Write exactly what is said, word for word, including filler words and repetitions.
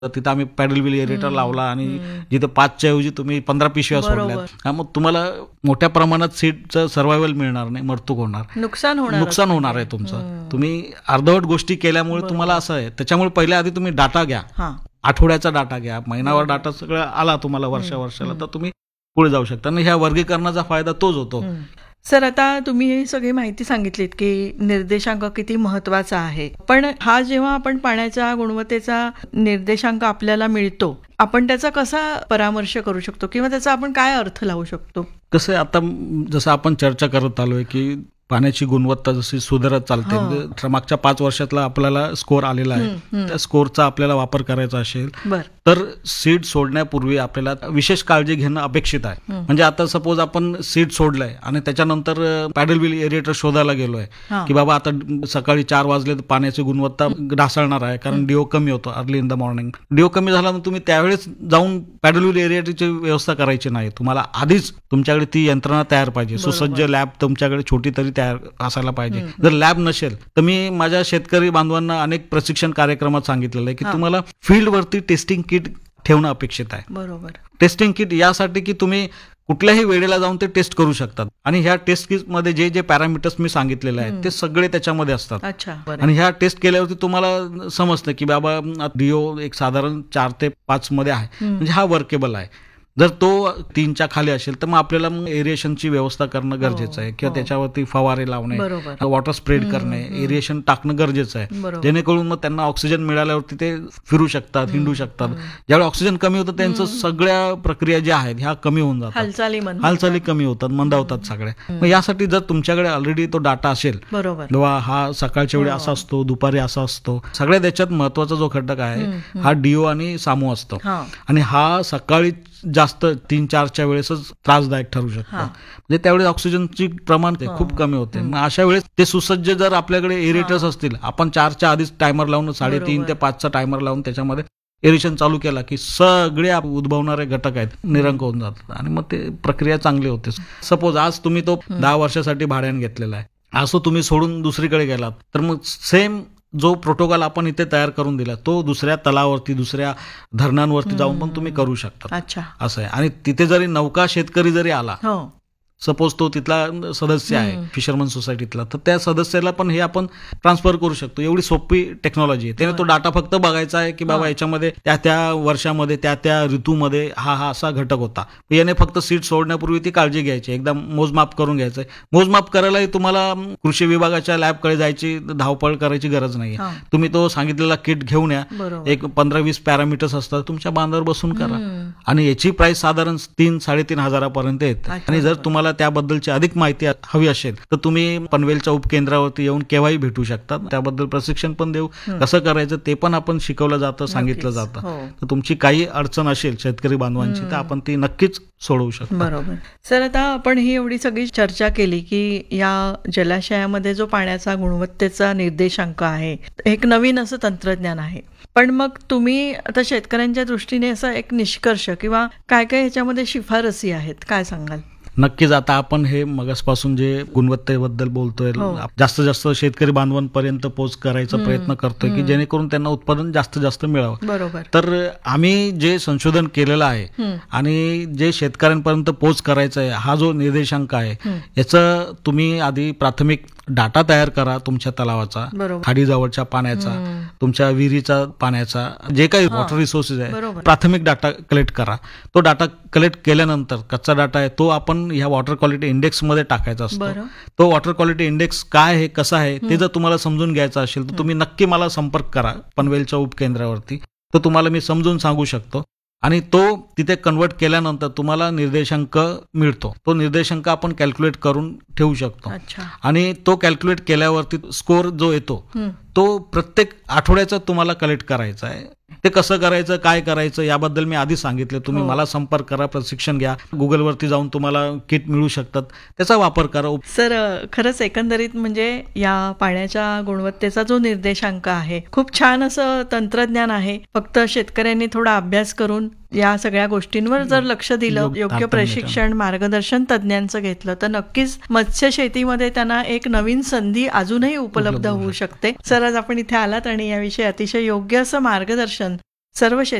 तर तिथं आम्ही पॅडल व्हील एरेटर लावला आणि जिथे पाचच्या ऐवजी तुम्ही पंधरा पिशव्या सोडल्या, मग तुम्हाला मोठ्या प्रमाणात सीटचं सर्व्हायव्हल मिळणार नाही, मरतूक होणार, नुकसान होणार नुकसान होणार आहे तुमचं. तुम्ही अर्धवट गोष्टी केल्यामुळे तुम्हाला असं आहे. त्याच्यामुळे पहिले आधी तुम्ही डाटा घ्या, आठवड्याचा डाटा घ्या, महिनाभर डाटा सगळं आला तुम्हाला वर्षा वर्षाला, तर तुम्ही पुढे जाऊ शकता. आणि ह्या वर्गीकरणाचा फायदा तोच होतो. सर, आता तुम्ही ही सगळी माहिती सांगितलीत की निर्देशांक किती महत्वाचा आहे, पण हा जेव्हा आपण पाण्याच्या गुणवत्तेचा निर्देशांक आपल्याला मिळतो, आपण त्याचा कसा परामर्श करू शकतो किंवा त्याचा आपण काय अर्थ लावू शकतो? कसं आता जसं आपण चर्चा करत आलोय की पाण्याची गुणवत्ता जशी सुधारत चालते, म्हणजे मागच्या पाच वर्षातला आपल्याला स्कोर आलेला आहे, त्या स्कोरचा आपल्याला वापर करायचा असेल तर सीड सोडण्यापूर्वी आपल्याला विशेष काळजी घेणं अपेक्षित आहे. म्हणजे आता सपोज आपण सीड सोडलंय आणि त्याच्यानंतर पॅडल व्हील एरिएटर शोधायला गेलोय की बाबा आता सकाळी चार वाजले तर पाण्याची गुणवत्ता ढासळणार आहे, कारण डीओ कमी होतो early in the morning. Do कमी झाला तर तुम्ही त्यावेळेस जाऊन पॅडल व्हील एरिएटरची व्यवस्था करायची नाही. तुम्हाला आधीच तुमच्याकडे ती यंत्रणा तयार पाहिजे, सुसज्ज लॅब तुमच्याकडे छोटी तरी तयार असायला पाहिजे. जर लॅब नसेल तर मी माझ्या शेतकरी बांधवांना अनेक प्रशिक्षण कार्यक्रमात सांगितलेलं आहे की तुम्हाला फील्डवरती टेस्टिंग किट ठेवणं अपेक्षित आहे. बरोबर. टेस्टिंग किट यासाठी की तुम्ही कुठल्याही वेळेला जाऊन ते टेस्ट करू शकतात आणि ह्या टेस्ट किट मध्ये जे जे पॅरामीटर्स मी सांगितलेले आहेत ते सगळे त्याच्यामध्ये असतात. आणि ह्या टेस्ट केल्यावरती तुम्हाला समजतं की बाबा डीओ एक साधारण चार ते पाच मध्ये आहे, म्हणजे हा वर्केबल आहे. जर तो तीनच्या खाली असेल तर मग आपल्याला मग एरिएशनची व्यवस्था करणं गरजेचं आहे किंवा त्याच्यावरती फवारे लावणे, वॉटर स्प्रेड करणे, एरिएशन टाकणं गरजेचं आहे, जेणेकरून मग त्यांना ऑक्सिजन मिळाल्यावरती ते फिरू शकतात, हिंडू शकतात. ज्यावेळी ऑक्सिजन कमी होतं त्यांचं सगळ्या प्रक्रिया ज्या आहेत ह्या कमी होऊन जातात, हालचाली कमी होतात, मंदावतात सगळ्या. मग यासाठी जर तुमच्याकडे ऑलरेडी तो डाटा असेल किंवा हा सकाळच्या वेळी असा असतो, दुपारी असा असतो, सगळ्यात याच्यात महत्वाचा जो घटक आहे हा डीओ आणि सामू असतो आणि हा सकाळी जास्त तीन चारच्या वेळेसच त्रासदायक ठरू शकतो. म्हणजे त्यावेळेस ऑक्सिजनची प्रमाण खूप कमी होते. मग अशा वेळेस ते सुसज्ज जर आपल्याकडे एरिएटर्स असतील, आपण चारच्या आधीच टायमर लावून साडेतीन ते पाचचा टायमर लावून त्याच्यामध्ये एरिएशन चालू केला की सगळे उद्भवणारे घटक आहेत निरंक होऊन जातात आणि मग ते प्रक्रिया चांगली होते. सपोज आज तुम्ही तो दहा वर्षासाठी भाड्याने घेतलेला आहे, आज तो तुम्ही सोडून दुसरीकडे गेलात तर मग सेम जो प्रोटोकॉल आपण इथे तयार करून दिला तो दुसऱ्या तलावरती, दुसऱ्या धरणांवरती जाऊन पण तुम्ही करू शकता. असं आहे. आणि तिथे जरी नौका शेतकरी जरी आला, सपोज तो तिथला सदस्य आहे फिशरमन सोसायटीतला, तर त्या सदस्याला पण हे आपण ट्रान्सफर करू शकतो. एवढी सोपी टेक्नॉलॉजी आहे. त्याने तो डाटा फक्त बघायचा आहे की बाबा याच्यामध्ये त्या त्या वर्षामध्ये त्या त्या ऋतूमध्ये हा हा असा घटक होता. याने फक्त सीट सोडण्यापूर्वी ती काळजी घ्यायची, एकदा मोजमाप करून घ्यायचंय. मोजमाप करायलाही तुम्हाला कृषी विभागाच्या लॅबकडे जायची धावपळ करायची गरज नाही. तुम्ही तो सांगितलेला किट घेऊन या, एक पंधरा वीस पॅरामीटर्स असतात, तुमच्या बांधावर बसून करा आणि याची प्राइस साधारण तीन साडेतीन हजारापर्यंत येते. आणि जर तुम्हाला त्याबद्दलची अधिक माहिती हवी असेल तर तुम्ही पनवेलच्या उपकेंद्रावरती येऊन केव्हाही भेटू शकतात. त्याबद्दल प्रशिक्षण पण देऊ, कसं करायचं ते पण आपण शिकवलं जातं, सांगितलं जातं. तर तुमची काही अडचण असेल शेतकरी बांधवांची तर आपण ती नक्कीच सोडवू शकतो. बरोबर. सर, आता आपण ही एवढी सगळी चर्चा केली की या जलाशयामध्ये जो पाण्याचा गुणवत्तेचा निर्देशांक आहे एक नवीन असं तंत्रज्ञान आहे, पण मग तुम्ही आता शेतकऱ्यांच्या दृष्टीने असा एक निष्कर्ष किंवा काय काय ह्याच्यामध्ये शिफारसी आहेत, काय सांगाल? नक्कीच. आता आपण हे मगासपासून जे गुणवत्तेबद्दल बोलतोय, जास्तीत जास्त शेतकरी बांधवांपर्यंत पोच करायचा प्रयत्न करतोय की जेणेकरून त्यांना उत्पादन जास्तीत जास्त मिळावं. बरोबर. तर आम्ही जे संशोधन केलेलं आहे आणि जे शेतकऱ्यांपर्यंत पोच करायचं आहे, हा जो निर्देशांक आहे याचं तुम्ही आधी प्राथमिक डाटा तयार करा तुमच्या तलावाचा, खाडीजवळच्या पाण्याचा, तुमच्या विहिरीचा पाण्याचा, जे काही वॉटर रिसोर्सेस आहे प्राथमिक डाटा कलेक्ट करा. तो डाटा कलेक्ट केल्यानंतर कच्चा डाटा आहे तो आपण ह्या वॉटर क्वालिटी इंडेक्स मध्ये टाकायचा असतो. तो वॉटर क्वालिटी इंडेक्स काय आहे, कसा आहे ते जर तुम्हाला समजून घ्यायचं असेल तर तुम्ही नक्की मला संपर्क करा पनवेलच्या उपकेंद्रावरती, तर तुम्हाला मी समजून सांगू शकतो. आणि तो तिथे कन्वर्ट केल्यानंतर तुम्हाला निर्देशांक मिळतो. तो निर्देशांक आपण कॅल्क्युलेट करून ठेवू शकतो आणि तो कॅल्क्युलेट केल्यावरती स्कोर जो येतो तो प्रत्येक आठवड्याचा तुम्हाला कलेक्ट करायचा आहे. ते कसं करायचं, काय करायचं याबद्दल मी आधी सांगितलं. तुम्ही मला संपर्क करा, प्रशिक्षण घ्या, गुगलवरती जाऊन तुम्हाला किट मिळू शकतात, त्याचा वापर करा. सर, खरंच एकंदरीत म्हणजे या पाण्याच्या गुणवत्तेचा जो निर्देशांक आहे खूप छान असं तंत्रज्ञान आहे. फक्त शेतकऱ्यांनी थोडा अभ्यास करून या सगळ्या गोष्टींवर जर लक्ष दिलं, योग्य प्रशिक्षण मार्गदर्शन तज्ज्ञांचं घेतलं तर नक्कीच मत्स्य शेतीमध्ये त्यांना एक नवीन संधी अजूनही उपलब्ध होऊ शकते. सर, आज आपण इथे आलात आणि याविषयी अतिशय योग्य असं मार्गदर्शन सर्व